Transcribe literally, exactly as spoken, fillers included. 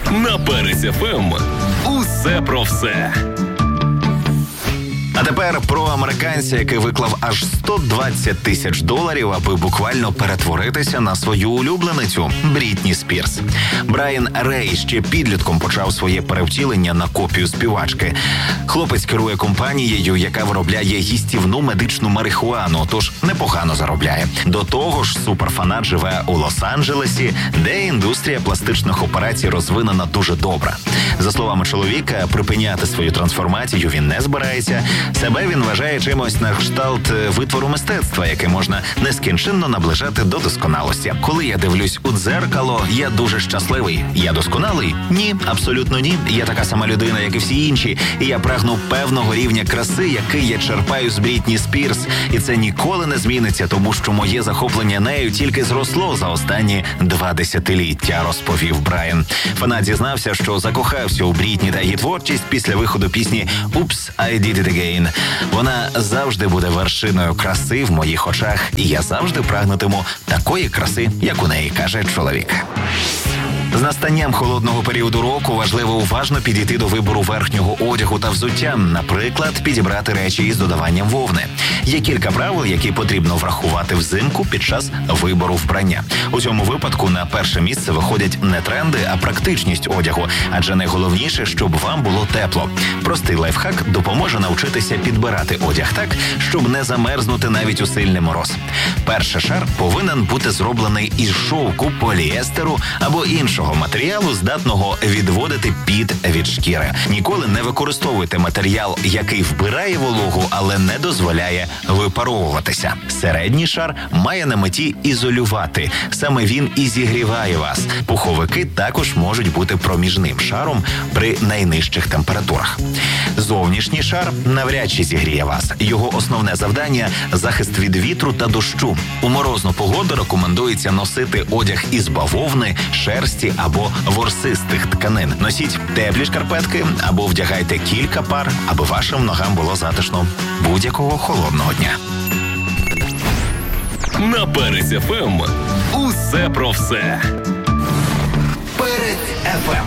На Перець еф ем усе про все. А тепер про американця, який виклав аж сто двадцять тисяч доларів, аби буквально перетворитися на свою улюбленицю – Брітні Спірс. Брайан Рей ще підлітком почав своє перевтілення на копію співачки. Хлопець керує компанією, яка виробляє їстівну медичну марихуану, тож непогано заробляє. До того ж, суперфанат живе у Лос-Анджелесі, де індустрія пластичних операцій розвинена дуже добре. За словами чоловіка, припиняти свою трансформацію він не збирається. Себе він вважає чимось на кшталт витвору мистецтва, яке можна нескінченно наближати до досконалості. Коли я дивлюсь у дзеркало, я дуже щасливий. Я досконалий? Ні, абсолютно ні. Я така сама людина, як і всі інші. І я прагну певного рівня краси, який я черпаю з Брітні Спірс. І це ніколи не зміниться, тому що моє захоплення нею тільки зросло за останні два десятиліття, розповів Брайан. Фанат зізнався, що закохався у Брітні та її творчість після виходу пісні «Oops, I Did It Again». Вона завжди буде вершиною краси в моїх очах, і я завжди прагнутиму такої краси, як у неї, каже чоловік. З настанням холодного періоду року важливо уважно підійти до вибору верхнього одягу та взуття. Наприклад, підібрати речі із додаванням вовни. Є кілька правил, які потрібно врахувати взимку під час вибору вбрання. У цьому випадку на перше місце виходять не тренди, а практичність одягу. Адже найголовніше, щоб вам було тепло. Простий лайфхак допоможе навчитися підбирати одяг так, щоб не замерзнути навіть у сильний мороз. Перший шар повинен бути зроблений із шовку, поліестеру або іншого матеріалу, здатного відводити піт від шкіри. Ніколи не використовуйте матеріал, який вбирає вологу, але не дозволяє випаровуватися. Середній шар має на меті ізолювати. Саме він і зігріває вас. Пуховики також можуть бути проміжним шаром при найнижчих температурах. Зовнішній шар навряд чи зігріє вас. Його основне завдання – захист від вітру та дощу. У морозну погоду рекомендується носити одяг із бавовни, шерсті або ворсистих тканин. Носіть теплі шкарпетки або вдягайте кілька пар, аби вашим ногам було затишно будь-якого холодного дня. На Перець еф ем усе про все. Перець еф ем.